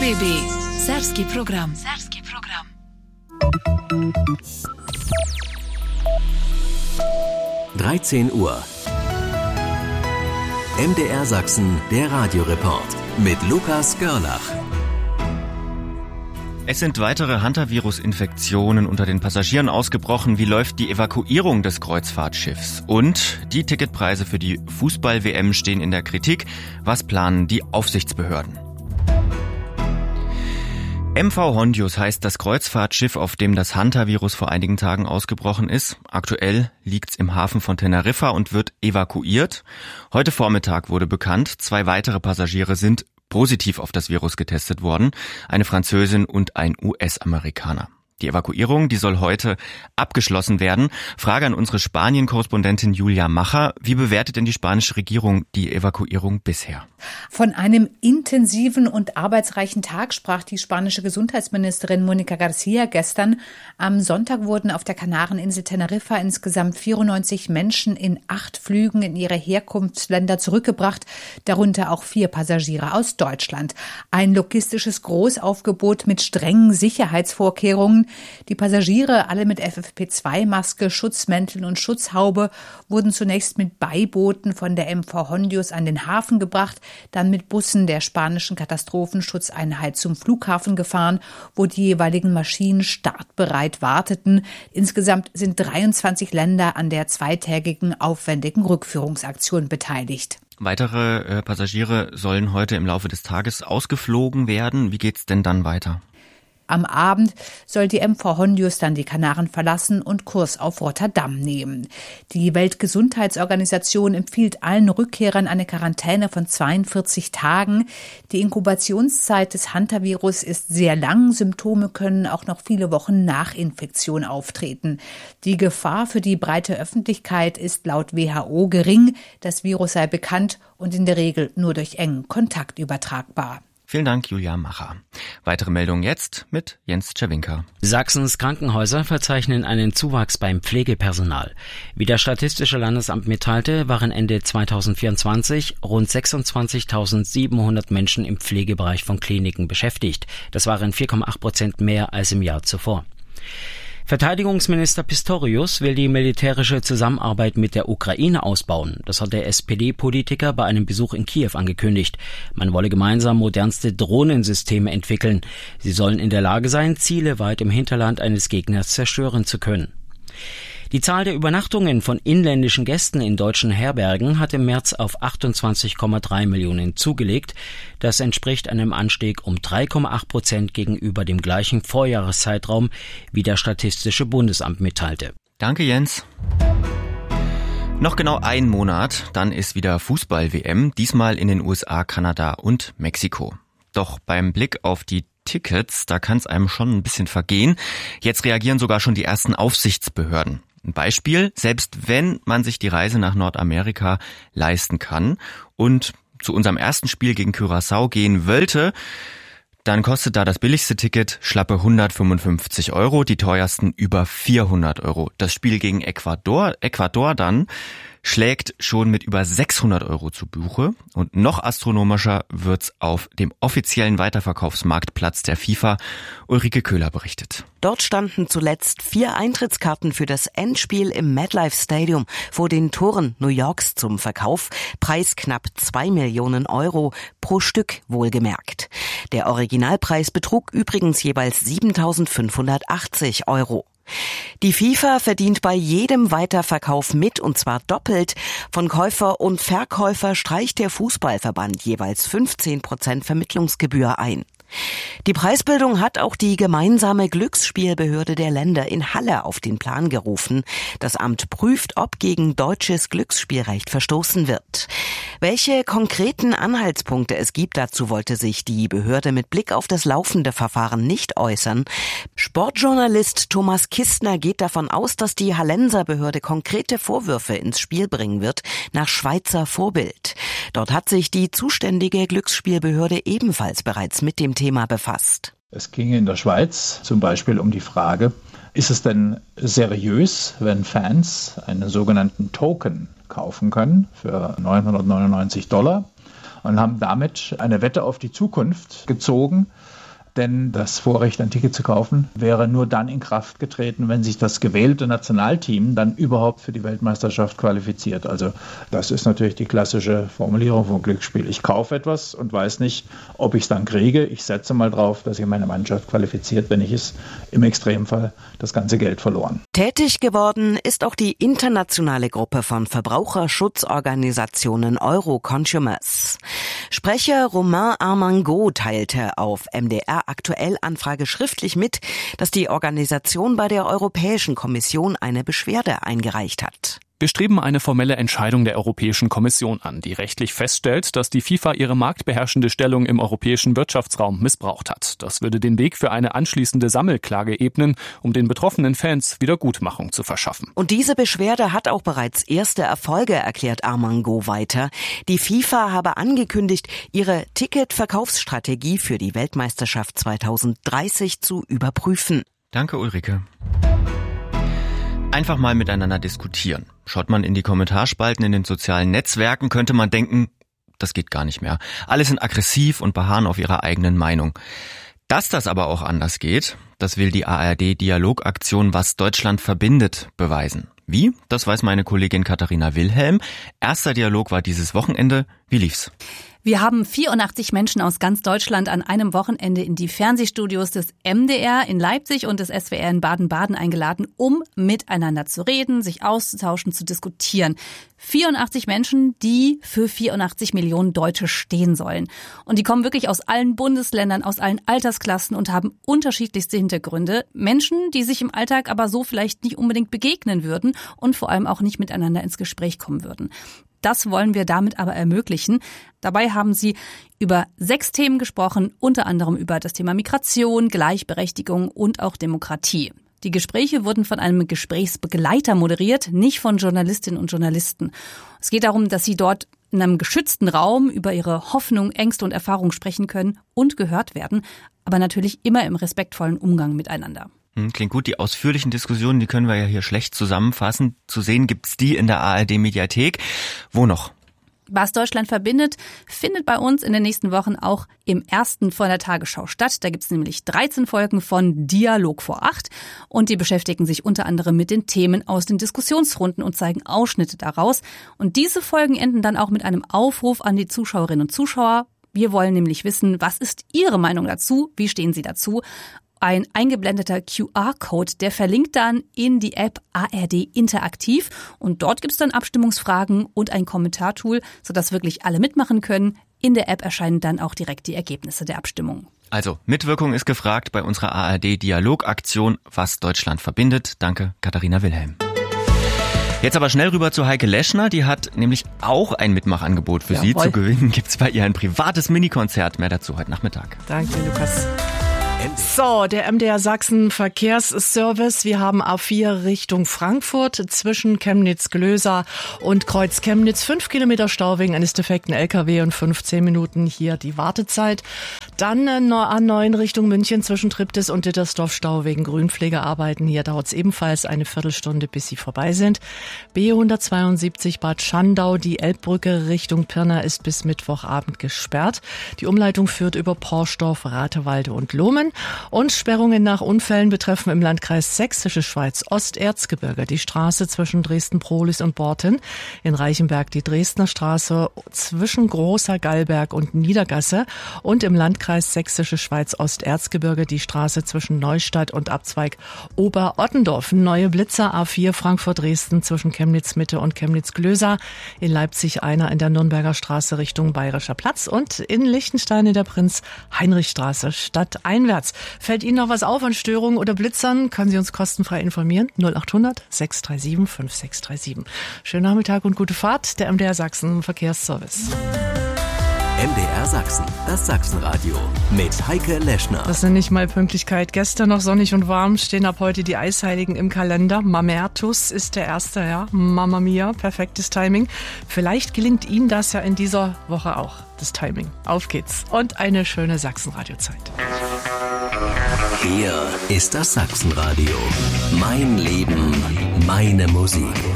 SBB, serbski program. 13 Uhr. MDR Sachsen, der Radioreport mit Lukas Görlach. Es sind weitere Hantavirus-Infektionen unter den Passagieren ausgebrochen. Wie läuft die Evakuierung des Kreuzfahrtschiffs? Und die Ticketpreise für die Fußball-WM stehen in der Kritik. Was planen die Aufsichtsbehörden? MV Hondius heißt das Kreuzfahrtschiff, auf dem das Hantavirus vor einigen Tagen ausgebrochen ist. Aktuell liegt's im Hafen von Teneriffa und wird evakuiert. Heute Vormittag wurde bekannt, 2 weitere Passagiere sind positiv auf das Virus getestet worden, eine Französin und ein US-Amerikaner. Die Evakuierung, die soll heute abgeschlossen werden. Frage an unsere Spanien-Korrespondentin Julia Macher. Wie bewertet denn die spanische Regierung die Evakuierung bisher? Von einem intensiven und arbeitsreichen Tag sprach die spanische Gesundheitsministerin Mónica García gestern. Am Sonntag wurden auf der Kanareninsel Teneriffa insgesamt 94 Menschen in 8 Flügen in ihre Herkunftsländer zurückgebracht, darunter auch 4 Passagiere aus Deutschland. Ein logistisches Großaufgebot mit strengen Sicherheitsvorkehrungen. Die Passagiere, alle mit FFP2-Maske, Schutzmänteln und Schutzhaube, wurden zunächst mit Beibooten von der MV Hondius an den Hafen gebracht, dann mit Bussen der spanischen Katastrophenschutzeinheit zum Flughafen gefahren, wo die jeweiligen Maschinen startbereit warteten. Insgesamt sind 23 Länder an der zweitägigen aufwendigen Rückführungsaktion beteiligt. Weitere Passagiere sollen heute im Laufe des Tages ausgeflogen werden. Wie geht's denn dann weiter? Am Abend soll die MV Hondius dann die Kanaren verlassen und Kurs auf Rotterdam nehmen. Die Weltgesundheitsorganisation empfiehlt allen Rückkehrern eine Quarantäne von 42 Tagen. Die Inkubationszeit des Hantavirus ist sehr lang. Symptome können auch noch viele Wochen nach Infektion auftreten. Die Gefahr für die breite Öffentlichkeit ist laut WHO gering. Das Virus sei bekannt und in der Regel nur durch engen Kontakt übertragbar. Vielen Dank, Julia Macher. Weitere Meldungen jetzt mit Jens Czerwinka. Sachsens Krankenhäuser verzeichnen einen Zuwachs beim Pflegepersonal. Wie das Statistische Landesamt mitteilte, waren Ende 2024 rund 26.700 Menschen im Pflegebereich von Kliniken beschäftigt. Das waren 4,8% mehr als im Jahr zuvor. Verteidigungsminister Pistorius will die militärische Zusammenarbeit mit der Ukraine ausbauen. Das hat der SPD-Politiker bei einem Besuch in Kiew angekündigt. Man wolle gemeinsam modernste Drohnensysteme entwickeln. Sie sollen in der Lage sein, Ziele weit im Hinterland eines Gegners zerstören zu können. Die Zahl der Übernachtungen von inländischen Gästen in deutschen Herbergen hat im März auf 28,3 Millionen zugelegt. Das entspricht einem Anstieg um 3,8% gegenüber dem gleichen Vorjahreszeitraum, wie das Statistische Bundesamt mitteilte. Danke, Jens. Noch genau 1 Monat, dann ist wieder Fußball-WM, diesmal in den USA, Kanada und Mexiko. Doch beim Blick auf die Tickets, da kann es einem schon ein bisschen vergehen. Jetzt reagieren sogar schon die ersten Aufsichtsbehörden. Ein Beispiel, selbst wenn man sich die Reise nach Nordamerika leisten kann und zu unserem ersten Spiel gegen Curaçao gehen wollte, dann kostet da das billigste Ticket schlappe 155 €, die teuersten über 400 €. Das Spiel gegen Ecuador dann schlägt schon mit über 600 € zu Buche. Und noch astronomischer wird's auf dem offiziellen Weiterverkaufsmarktplatz der FIFA. Ulrike Köhler berichtet. Dort standen zuletzt 4 Eintrittskarten für das Endspiel im MetLife Stadium vor den Toren New Yorks zum Verkauf. Preis knapp 2 Millionen € pro Stück, wohlgemerkt. Der Originalpreis betrug übrigens jeweils 7.580 €. Die FIFA verdient bei jedem Weiterverkauf mit, und zwar doppelt. Von Käufer und Verkäufer streicht der Fußballverband jeweils 15% Vermittlungsgebühr ein. Die Preisbildung hat auch die gemeinsame Glücksspielbehörde der Länder in Halle auf den Plan gerufen. Das Amt prüft, ob gegen deutsches Glücksspielrecht verstoßen wird. Welche konkreten Anhaltspunkte es gibt, dazu wollte sich die Behörde mit Blick auf das laufende Verfahren nicht äußern. Sportjournalist Thomas Kistner geht davon aus, dass die Hallenser Behörde konkrete Vorwürfe ins Spiel bringen wird, nach Schweizer Vorbild. Dort hat sich die zuständige Glücksspielbehörde ebenfalls bereits mit dem Thema befasst. Es ginge in der Schweiz zum Beispiel um die Frage, ist es denn seriös, wenn Fans einen sogenannten Token kaufen können für $999, und haben damit eine Wette auf die Zukunft gezogen. Denn das Vorrecht, ein Ticket zu kaufen, wäre nur dann in Kraft getreten, wenn sich das gewählte Nationalteam dann überhaupt für die Weltmeisterschaft qualifiziert. Also das ist natürlich die klassische Formulierung von Glücksspiel. Ich kaufe etwas und weiß nicht, ob ich es dann kriege. Ich setze mal drauf, dass sich meine Mannschaft qualifiziert, wenn ich es im Extremfall das ganze Geld verloren. Tätig geworden ist auch die internationale Gruppe von Verbraucherschutzorganisationen Euroconsumers. Sprecher Romain Armangaud teilte auf MDR aktuell Anfrage schriftlich mit, dass die Organisation bei der Europäischen Kommission eine Beschwerde eingereicht hat. Wir streben eine formelle Entscheidung der Europäischen Kommission an, die rechtlich feststellt, dass die FIFA ihre marktbeherrschende Stellung im europäischen Wirtschaftsraum missbraucht hat. Das würde den Weg für eine anschließende Sammelklage ebnen, um den betroffenen Fans Wiedergutmachung zu verschaffen. Und diese Beschwerde hat auch bereits erste Erfolge, erklärt Armangaud weiter. Die FIFA habe angekündigt, ihre Ticketverkaufsstrategie für die Weltmeisterschaft 2030 zu überprüfen. Danke, Ulrike. Einfach mal miteinander diskutieren. Schaut man in die Kommentarspalten in den sozialen Netzwerken, könnte man denken, das geht gar nicht mehr. Alle sind aggressiv und beharren auf ihrer eigenen Meinung. Dass das aber auch anders geht, das will die ARD-Dialogaktion Was Deutschland verbindet beweisen. Wie? Das weiß meine Kollegin Katharina Wilhelm. Erster Dialog war dieses Wochenende. Wie lief's? Wir haben 84 Menschen aus ganz Deutschland an einem Wochenende in die Fernsehstudios des MDR in Leipzig und des SWR in Baden-Baden eingeladen, um miteinander zu reden, sich auszutauschen, zu diskutieren. 84 Menschen, die für 84 Millionen Deutsche stehen sollen. Und die kommen wirklich aus allen Bundesländern, aus allen Altersklassen und haben unterschiedlichste Hintergründe. Menschen, die sich im Alltag aber so vielleicht nicht unbedingt begegnen würden und vor allem auch nicht miteinander ins Gespräch kommen würden. Das wollen wir damit aber ermöglichen. Dabei haben sie über 6 Themen gesprochen, unter anderem über das Thema Migration, Gleichberechtigung und auch Demokratie. Die Gespräche wurden von einem Gesprächsbegleiter moderiert, nicht von Journalistinnen und Journalisten. Es geht darum, dass sie dort in einem geschützten Raum über ihre Hoffnung, Ängste und Erfahrungen sprechen können und gehört werden, aber natürlich immer im respektvollen Umgang miteinander. Klingt gut. Die ausführlichen Diskussionen, die können wir ja hier schlecht zusammenfassen. Zu sehen gibt's die in der ARD-Mediathek. Wo noch? Was Deutschland verbindet, findet bei uns in den nächsten Wochen auch im ersten von der Tagesschau statt. Da gibt's nämlich 13 Folgen von Dialog vor 8 und die beschäftigen sich unter anderem mit den Themen aus den Diskussionsrunden und zeigen Ausschnitte daraus. Und diese Folgen enden dann auch mit einem Aufruf an die Zuschauerinnen und Zuschauer. Wir wollen nämlich wissen, was ist Ihre Meinung dazu? Wie stehen Sie dazu? Ein eingeblendeter QR-Code, der verlinkt dann in die App ARD Interaktiv und dort gibt's dann Abstimmungsfragen und ein Kommentartool, sodass wirklich alle mitmachen können. In der App erscheinen dann auch direkt die Ergebnisse der Abstimmung. Also, Mitwirkung ist gefragt bei unserer ARD-Dialogaktion Was Deutschland verbindet. Danke, Katharina Wilhelm. Jetzt aber schnell rüber zu Heike Leschner. Die hat nämlich auch ein Mitmachangebot für Sie. Zu gewinnen gibt's bei ihr ein privates Minikonzert. Mehr dazu heute Nachmittag. Danke, Lukas. So, der MDR Sachsen Verkehrsservice. Wir haben A4 Richtung Frankfurt zwischen Chemnitz-Glösa und Kreuz Chemnitz. 5 Kilometer Stau wegen eines defekten LKW und 15 Minuten hier die Wartezeit. Dann A9 Richtung München zwischen Triptis und Dittersdorf Stau wegen Grünpflegearbeiten. Hier dauert es ebenfalls eine Viertelstunde, bis sie vorbei sind. B172 Bad Schandau. Die Elbbrücke Richtung Pirna ist bis Mittwochabend gesperrt. Die Umleitung führt über Porsdorf, Ratewalde und Lohmen. Und Sperrungen nach Unfällen betreffen im Landkreis Sächsische Schweiz Osterzgebirge die Straße zwischen Dresden-Prohlis und Borten, in Reichenberg die Dresdner Straße zwischen Großer Gallberg und Niedergasse und im Landkreis Sächsische Schweiz Osterzgebirge die Straße zwischen Neustadt und Abzweig Oberottendorf. Neue Blitzer A4 Frankfurt-Dresden zwischen Chemnitz-Mitte und Chemnitz-Glösa, in Leipzig einer in der Nürnberger Straße Richtung Bayerischer Platz und in Liechtenstein in der Prinz-Heinrich-Straße stadteinwärts. Fällt Ihnen noch was auf an Störungen oder Blitzern? Können Sie uns kostenfrei informieren? 0800 637 5637. Schönen Nachmittag und gute Fahrt. Der MDR Sachsen Verkehrsservice. MDR Sachsen, das Sachsenradio mit Heike Leschner. Das nenne ich mal Pünktlichkeit. Gestern noch sonnig und warm, stehen ab heute die Eisheiligen im Kalender. Mamertus ist der erste, ja. Mamma mia, perfektes Timing. Vielleicht gelingt Ihnen das ja in dieser Woche auch, das Timing. Auf geht's und eine schöne Sachsenradio-Zeit. Hier ist das Sachsenradio. Mein Leben, meine Musik.